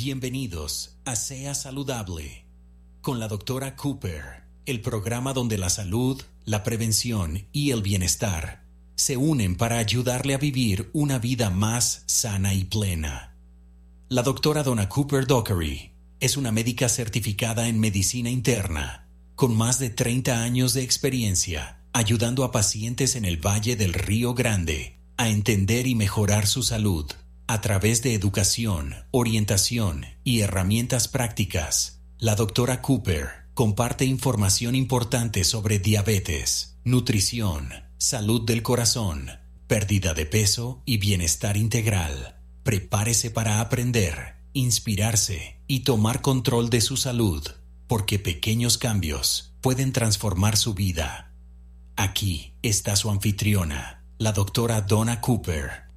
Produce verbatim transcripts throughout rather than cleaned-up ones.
Bienvenidos a Sea Saludable con la doctora Cooper, el programa donde la salud, la prevención y el bienestar se unen para ayudarle a vivir una vida más sana y plena. La doctora Donna Cooper Dockery es una médica certificada en medicina interna con más de treinta años de experiencia ayudando a pacientes en el Valle del Río Grande a entender y mejorar su salud a través de educación, orientación y herramientas prácticas. La doctora Cooper comparte información importante sobre diabetes, nutrición, salud del corazón, pérdida de peso y bienestar integral. Prepárese para aprender, inspirarse y tomar control de su salud, porque pequeños cambios pueden transformar su vida. Aquí está su anfitriona, la doctora Donna Cooper.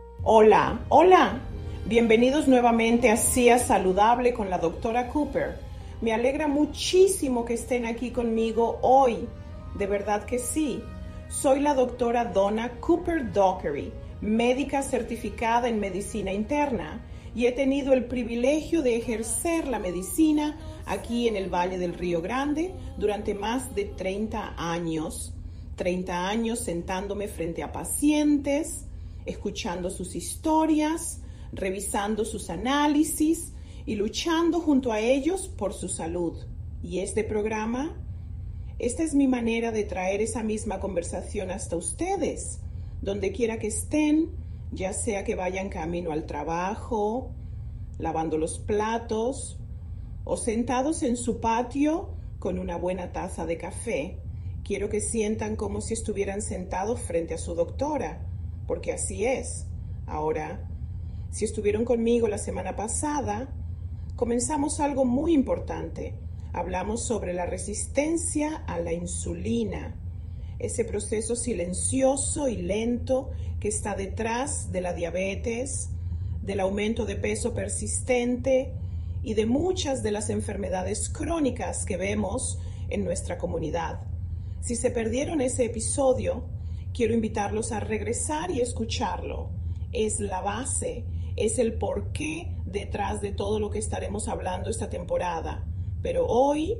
Hola, hola. Bienvenidos nuevamente a Sea Saludable con la doctora Cooper. Me alegra muchísimo que estén aquí conmigo hoy. De verdad que sí. Soy la doctora Donna Cooper Dockery, médica certificada en medicina interna, y he tenido el privilegio de ejercer la medicina aquí en el Valle del Río Grande durante más de treinta años. treinta años sentándome frente a pacientes, escuchando sus historias, revisando sus análisis y luchando junto a ellos por su salud. Y este programa, esta es mi manera de traer esa misma conversación hasta ustedes, donde quiera que estén, ya sea que vayan camino al trabajo, lavando los platos o sentados en su patio con una buena taza de café. Quiero que sientan como si estuvieran sentados frente a su doctora, porque así es. Ahora, si estuvieron conmigo la semana pasada, comenzamos algo muy importante. Hablamos sobre la resistencia a la insulina, ese proceso silencioso y lento que está detrás de la diabetes, del aumento de peso persistente y de muchas de las enfermedades crónicas que vemos en nuestra comunidad. Si se perdieron ese episodio, quiero invitarlos a regresar y escucharlo. Es la base, es el porqué detrás de todo lo que estaremos hablando esta temporada. Pero hoy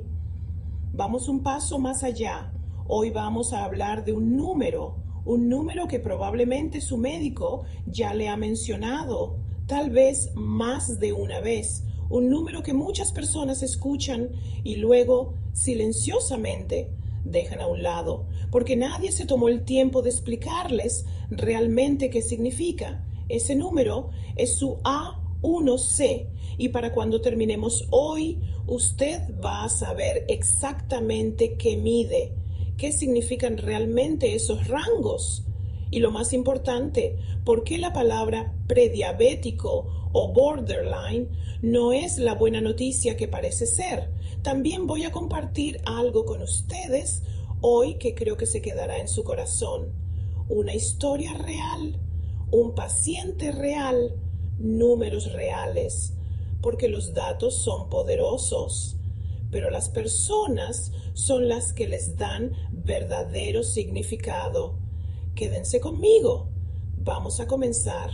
vamos un paso más allá. Hoy vamos a hablar de un número, un número que probablemente su médico ya le ha mencionado, tal vez más de una vez. Un número que muchas personas escuchan y luego silenciosamente dejan a un lado, porque nadie se tomó el tiempo de explicarles realmente qué significa. Ese número es su A uno C, y para cuando terminemos hoy, usted va a saber exactamente qué mide, qué significan realmente esos rangos. Y lo más importante, ¿por qué la palabra prediabético o borderline no es la buena noticia que parece ser? También voy a compartir algo con ustedes hoy que creo que se quedará en su corazón. Una historia real, un paciente real, números reales, porque los datos son poderosos, pero las personas son las que les dan verdadero significado. Quédense conmigo. Vamos a comenzar.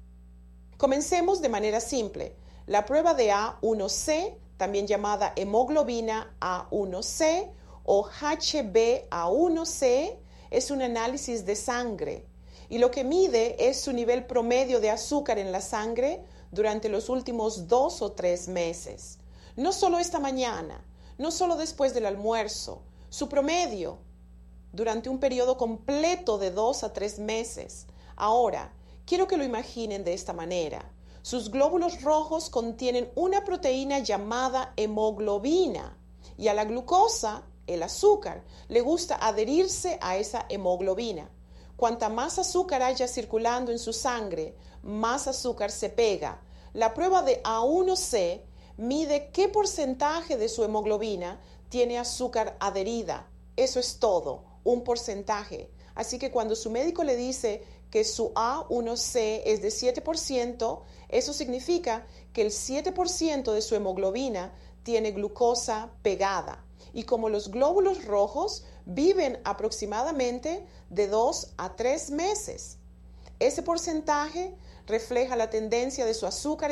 Comencemos de manera simple. La prueba de A uno C, también llamada hemoglobina A uno C o H b A uno C, es un análisis de sangre y lo que mide es su nivel promedio de azúcar en la sangre durante los últimos dos o tres meses. No solo esta mañana, no solo después del almuerzo, su promedio durante un periodo completo de dos a tres meses. Ahora, quiero que lo imaginen de esta manera. Sus glóbulos rojos contienen una proteína llamada hemoglobina y a la glucosa, el azúcar, le gusta adherirse a esa hemoglobina. Cuanta más azúcar haya circulando en su sangre, más azúcar se pega. La prueba de A uno C mide qué porcentaje de su hemoglobina tiene azúcar adherida. Eso es todo, un porcentaje. Así que cuando su médico le dice que su A uno C es de siete por ciento, eso significa que el siete por ciento de su hemoglobina tiene glucosa pegada. Y como los glóbulos rojos viven aproximadamente de dos a tres meses, ese porcentaje refleja la tendencia de su azúcar